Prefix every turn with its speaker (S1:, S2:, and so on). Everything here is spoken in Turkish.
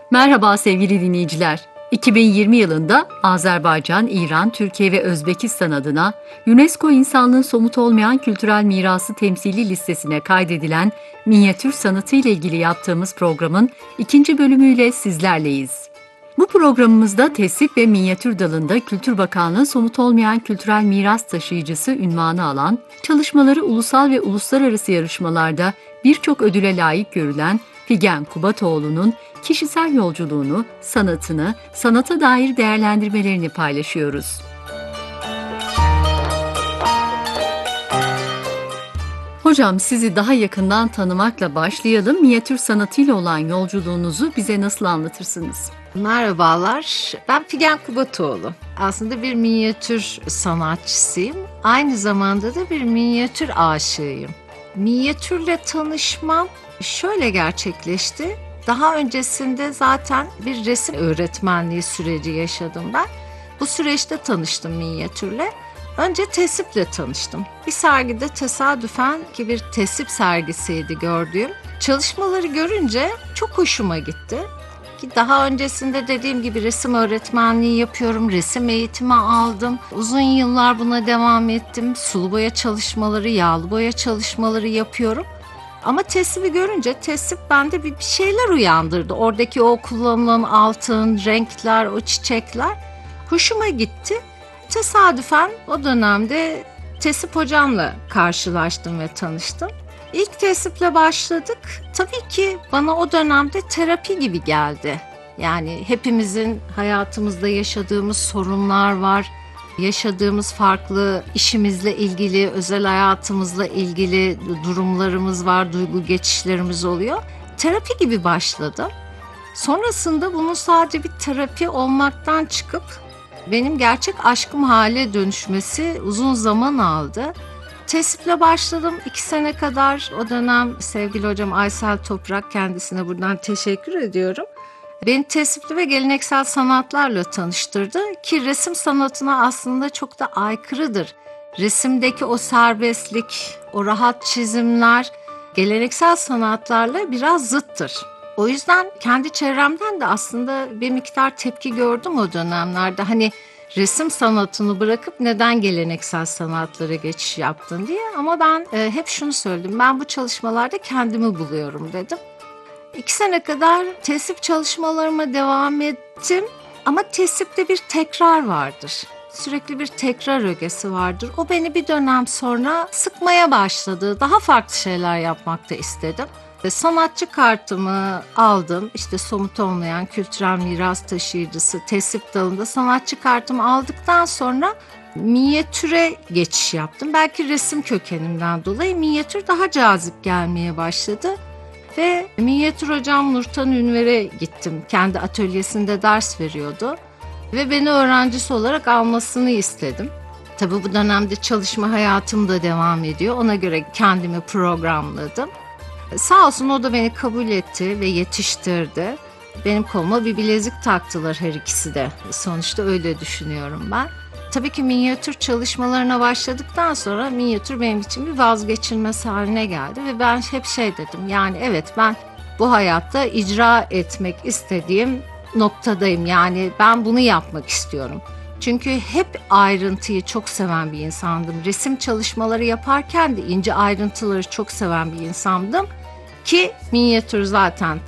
S1: Merhaba sevgili dinleyiciler. 2020 yılında Azerbaycan, İran, Türkiye ve Özbekistan adına UNESCO İnsanlığın Somut Olmayan Kültürel Mirası temsili listesine kaydedilen minyatür sanatı ile ilgili yaptığımız programın ikinci bölümüyle sizlerleyiz. Bu programımızda tesip ve minyatür dalında Kültür Bakanlığı Somut Olmayan Kültürel Miras Taşıyıcısı unvanı alan, çalışmaları ulusal ve uluslararası yarışmalarda birçok ödüle layık görülen Figen Kubatoğlu'nun kişisel yolculuğunu, sanatını, sanata dair değerlendirmelerini paylaşıyoruz. Hocam, sizi daha yakından tanımakla başlayalım. Minyatür sanatıyla olan yolculuğunuzu bize nasıl anlatırsınız?
S2: Merhabalar, ben Figen Kubatoğlu. Aslında bir minyatür sanatçısıyım. Aynı zamanda da bir minyatür aşığıyım. Minyatürle tanışmam şöyle gerçekleşti. Daha öncesinde zaten bir resim öğretmenliği süreci yaşadım ben. Bu süreçte tanıştım minyatürle. Önce tesiple tanıştım. Bir sergide tesadüfen ki bir tesip sergisiydi gördüğüm. Çalışmaları görünce çok hoşuma gitti. Ki daha öncesinde dediğim gibi resim öğretmenliği yapıyorum, resim eğitimi aldım. Uzun yıllar buna devam ettim. Sulu boya çalışmaları, yağlı boya çalışmaları yapıyorum. Ama tesibi görünce tesip bende bir şeyler uyandırdı. Oradaki o kullanılan altın, renkler, o çiçekler hoşuma gitti. Tesadüfen o dönemde tesip hocamla karşılaştım ve tanıştım. İlk tesiple başladık. Tabii ki bana o dönemde terapi gibi geldi. Yani hepimizin hayatımızda yaşadığımız sorunlar var. Yaşadığımız farklı işimizle ilgili, özel hayatımızla ilgili durumlarımız var, duygu geçişlerimiz oluyor. Terapi gibi başladım. Sonrasında bunun sadece bir terapi olmaktan çıkıp benim gerçek aşkım hale dönüşmesi uzun zaman aldı. Tesiple başladım 2 sene kadar. O dönem sevgili hocam Aysel Toprak, kendisine buradan teşekkür ediyorum. Beni tesipli ve geleneksel sanatlarla tanıştırdı ki resim sanatına aslında çok da aykırıdır. Resimdeki o serbestlik, o rahat çizimler geleneksel sanatlarla biraz zıttır. O yüzden kendi çevremden de aslında bir miktar tepki gördüm o dönemlerde. Hani resim sanatını bırakıp neden geleneksel sanatlara geçiş yaptın diye. Ama ben hep şunu söyledim. Ben bu çalışmalarda kendimi buluyorum dedim. 2 sene kadar tesip çalışmalarıma devam ettim. Ama tesipte bir tekrar vardır. Sürekli bir tekrar ögesi vardır. O beni bir dönem sonra sıkmaya başladı. Daha farklı şeyler yapmak da istedim. Sanatçı kartımı aldım. İşte somut olmayan kültürel miras taşıyıcısı tesip dalında sanatçı kartımı aldıktan sonra minyatüre geçiş yaptım. Belki resim kökenimden dolayı minyatür daha cazip gelmeye başladı. Ve minyatür hocam Nurten Ünver'e gittim. Kendi atölyesinde ders veriyordu. Ve beni öğrencisi olarak almasını istedim. Tabii bu dönemde çalışma hayatım da devam ediyor. Ona göre kendimi programladım. Sağ olsun o da beni kabul etti ve yetiştirdi. Benim koluma bir bilezik taktılar her ikisi de. Sonuçta öyle düşünüyorum ben. Tabii ki minyatür çalışmalarına başladıktan sonra minyatür benim için bir vazgeçilmez haline geldi. Ve ben hep dedim, yani evet ben bu hayatta icra etmek istediğim noktadayım. Yani ben bunu yapmak istiyorum. Çünkü hep ayrıntıyı çok seven bir insandım. Resim çalışmaları yaparken de ince ayrıntıları çok seven bir insandım. Ki minyatür zaten